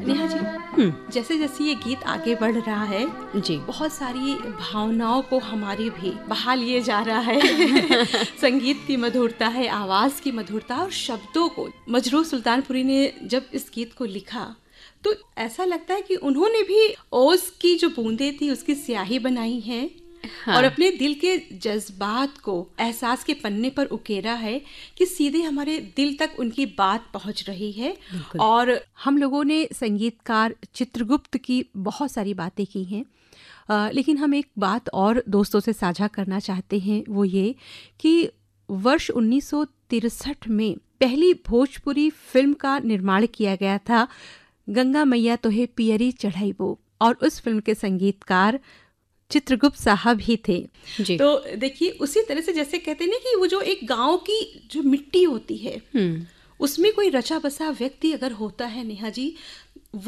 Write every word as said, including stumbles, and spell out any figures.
नेहा जी, हम्म, जैसे जैसे ये गीत आगे बढ़ रहा है, जी। बहुत सारी भावनाओं को हमारी भी बहा लिए जा रहा है। संगीत की मधुरता है, आवाज की मधुरता और शब्दों को। मजरूह सुल्तानपुरी ने जब इस गीत को लिखा तो ऐसा लगता है कि उन्होंने भी ओस की जो बूंदें थी उसकी स्याही बनाई है और हाँ, अपने दिल के जज्बात को एहसास के पन्ने पर उकेरा है कि सीधे हमारे दिल तक उनकी बात पहुंच रही है। बिल्कुल। और हम लोगों ने संगीतकार चित्रगुप्त की बहुत सारी बातें की हैं, अ, लेकिन हम एक बात और दोस्तों से साझा करना चाहते हैं, वो ये कि वर्ष उन्नीस सौ तिरसठ में पहली भोजपुरी फिल्म का निर्माण किया गया था, गंगा मैया तोहे पियरी चढ़ाईबो, और उस फिल्म के संगीतकार चित्रगुप्त साहब ही थे। जी। तो देखिए, उसी तरह से जैसे कहते हैं ना कि वो जो एक गांव की जो मिट्टी होती है हम्म, उसमें कोई रचा बसा व्यक्ति अगर होता है नेहा जी,